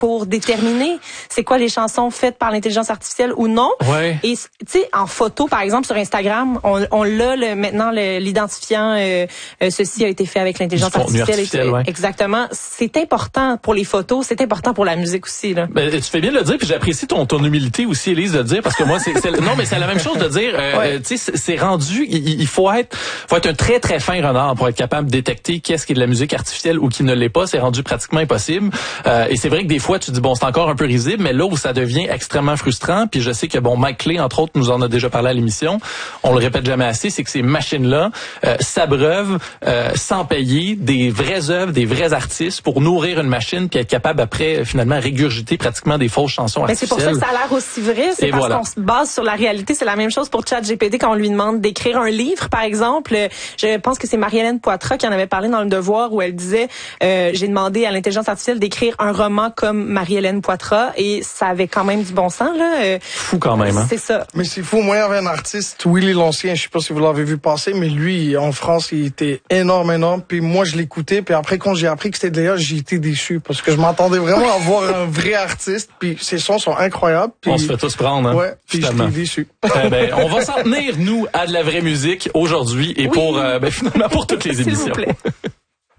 pour déterminer c'est quoi les chansons faites par l'intelligence artificielle ou non. Ouais. Et tu sais, en photo, par exemple, sur Instagram, on l'a maintenant l'identifiant. Ceci a été fait avec l'intelligence artificielle. Ouais. Exactement. C'est important pour les photos, c'est important pour la musique aussi là. Ben, tu fais bien de le dire, puis j'apprécie ton humilité aussi, Élise, de le dire, parce que moi, non, mais c'est la même chose de dire. Tu sais, c'est rendu. Il faut être un très très fin renard pour être capable de détecter qu'est-ce qui est de la musique artificielle ou qui ne l'est pas. C'est rendu pratiquement impossible. Et c'est vrai que des fois, tu dis bon, c'est encore un peu risible, mais là où ça devient extrêmement frustrant, puis je sais que bon, Mike Clay, entre autres, nous en a déjà parlé à l'émission. On le répète jamais assez, c'est que ces machines-là s'abreuvent sans payer des vraies œuvres, des vrais artistes pour nourrir une machine puis être capable après finalement régurgiter pratiquement des fausses chansons artificielles. Mais c'est pour ça que ça a l'air aussi vrai, c'est parce qu'on se base sur la réalité. C'est la même chose pour ChatGPT quand on lui demande d'écrire un livre, par exemple. Je pense que c'est Marie-Hélène Poitras qui en avait parlé dans Le Devoir où elle disait j'ai demandé à l'intelligence artificielle d'écrire un roman comme Marie-Hélène Poitras et ça avait quand même du bon sens là. Fou quand même, hein. C'est ça. Mais c'est fou. Moi, il y avait un artiste, Willy l'Ancien, je sais pas si vous l'avez vu passer, mais lui, en France, il était énorme. Puis moi, je l'écoutais. Puis après, quand j'ai appris que c'était de l'IA, j'ai été déçu parce que je m'attendais vraiment à voir un vrai artiste. Puis ses sons sont incroyables. Puis, on se fait tous prendre, hein. Ouais. Puis j'étais déçu. On va s'en tenir, nous, à de la vraie musique aujourd'hui et pour finalement pour toutes les émissions. S'il vous plaît.